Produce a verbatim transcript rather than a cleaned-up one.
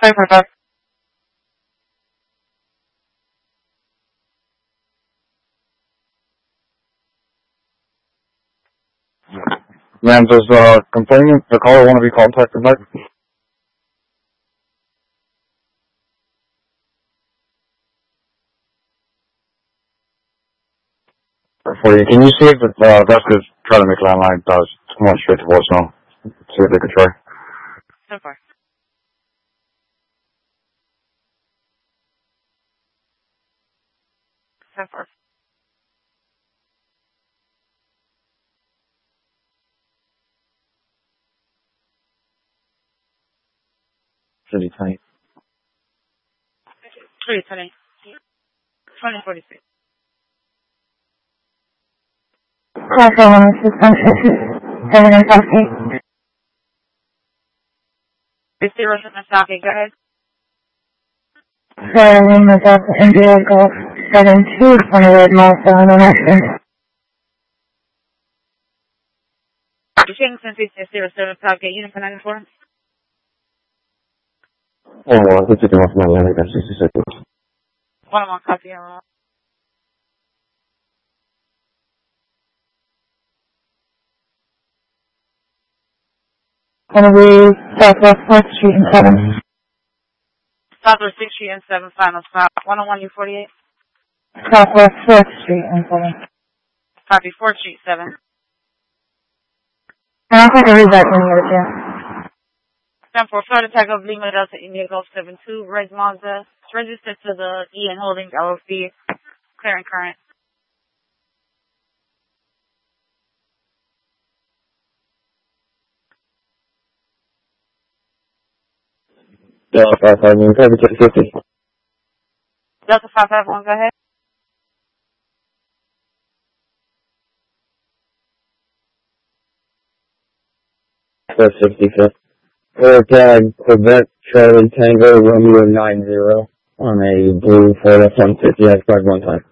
five five five. Ma'am, does uh, complainant, the caller want to be contacted back? For you, can you see if uh, that's because trying to make landline does come on straight to voicemail? See if they could try. So far. So far. Pretty tight. Three twenty. Twenty forty six. Class one system seven and five eight. It's zero seven Saki, go ahead. Seven was up India Golf seven two twenty red milestone on accident. Kingston Fifty zero seven Southgate, unit nine four. Oh, well, I think you can off my line, I got sixty seconds. One more copy. Uh, Gonna be Southwest fourth Street and seven. Southwest sixth Street and seven final stop. one oh one U forty-eight. Southwest fourth Street and seven. Copy fourth Street seven. I don't think I read that when you get it there. ten four Flight attack of Lima Delta India Golf seven two. Red Mazda. It's registered to the Ian Holdings L L C. Clearing current. Delta five five one, copy ten fifty. Delta five five one, go ahead. That's sixty-fifth. Air tag, Quebec, Charlie Tango, Romeo nine zero on a blue Ford F one fifty, X five one time.